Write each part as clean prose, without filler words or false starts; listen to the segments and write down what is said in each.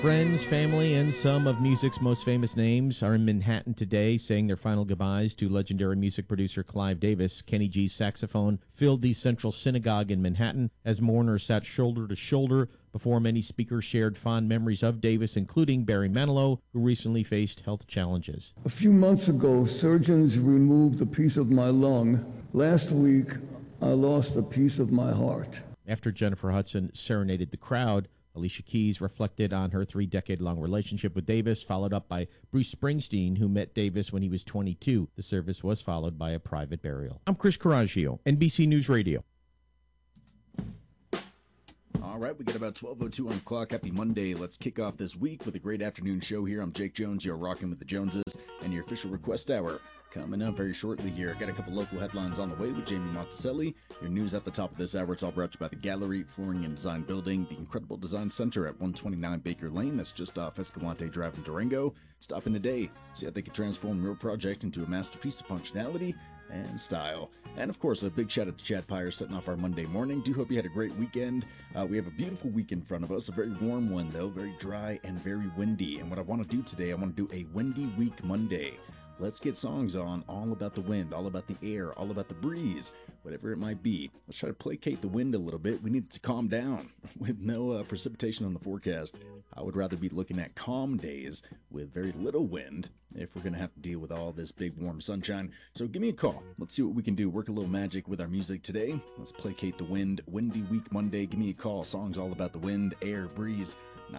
Friends, family, and some of music's most famous names are in Manhattan today, saying their final goodbyes to legendary music producer Clive Davis. Kenny G's saxophone filled the Central Synagogue in Manhattan as mourners sat shoulder to shoulder before many speakers shared fond memories of Davis, including Barry Manilow, who recently faced health challenges. A few months ago, surgeons removed a piece of my lung. Last week, I lost a piece of my heart. After Jennifer Hudson serenaded the crowd, Alicia Keys reflected on her 3-decade-long relationship with Davis, followed up by Bruce Springsteen, who met Davis when he was 22. The service was followed by a private burial. I'm Chris Coraggio, NBC News Radio. All right, we got about 12:02 on the clock. Happy Monday. Let's kick off this week with a great afternoon show here. I'm Jake Jones. You're rocking with the Joneses and your official request hour. Coming up very shortly here. Got a couple local headlines on the way with Jamie Monticelli. Your news at the top of this hour. It's all brought to you by the Gallery Flooring and Design Building, the Incredible Design Center at 129 Baker Lane. That's just off Escalante Drive in Durango. Stop in today. See how they can transform your project into a masterpiece of functionality and style. And of course, a big shout out to Chad Pyre setting off our Monday morning. Do hope you had a great weekend. We have a beautiful week in front of us, a very warm one though, very dry and very windy. And what I want to do today, I want to do a Windy Week Monday. Let's get songs on all about the wind, all about the air, all about the breeze, whatever it might be. Let's try to placate the wind a little bit. We need it to calm down with no precipitation on the forecast. I would rather be looking at calm days with very little wind if we're going to have to deal with all this big warm sunshine. So give me a call. Let's see what we can do. Work a little magic with our music today. Let's placate the wind. Windy Week Monday. Give me a call. Songs all about the wind, air, breeze.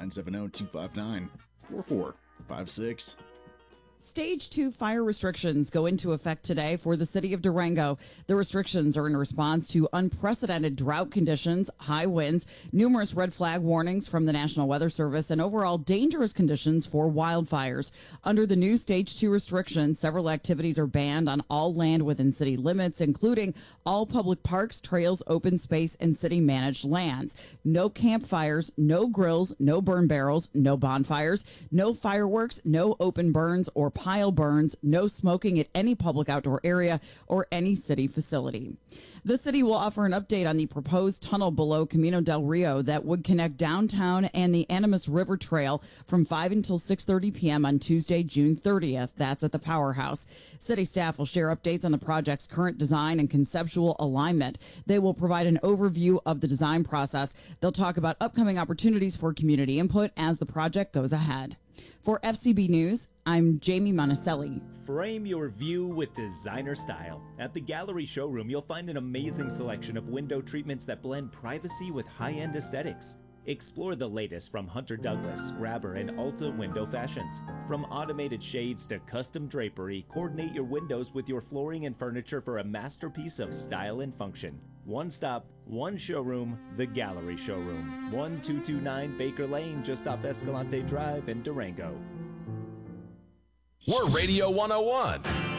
970-259-4456. Stage 2 fire restrictions go into effect today for the city of Durango. The restrictions are in response to unprecedented drought conditions, high winds, numerous red flag warnings from the National Weather Service, and overall dangerous conditions for wildfires. Under the new Stage 2 restrictions, several activities are banned on all land within city limits, including all public parks, trails, open space, and city-managed lands. No campfires, no grills, no burn barrels, no bonfires, no fireworks, no open burns or pile burns, no smoking at any public outdoor area or any city facility. The city will offer an update on the proposed tunnel below Camino del Rio that would connect downtown and the Animas River Trail from 5 until 6:30 p.m. on Tuesday, June 30th. That's at the Powerhouse. City staff will share updates on the project's current design and conceptual alignment. They will provide an overview of the design process. They'll talk about upcoming opportunities for community input as the project goes ahead. For FCB News, I'm Jamie Monticelli. Frame your view with designer style. At the Gallery Showroom, you'll find an amazing selection of window treatments that blend privacy with high-end aesthetics. Explore the latest from Hunter Douglas, Grabber, and Ulta window fashions. From automated shades to custom drapery, coordinate your windows with your flooring and furniture for a masterpiece of style and function. One stop, one showroom, the Gallery Showroom. 1229 Baker Lane, just off Escalante Drive in Durango. We're Radio 101.